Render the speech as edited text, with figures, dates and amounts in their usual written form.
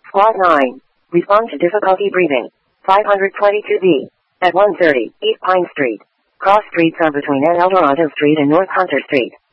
Squad 9. Respond to difficulty breathing. 522B. At 130 East Pine Street. Cross streets are between N. Eldorado Street and North Hunter Street.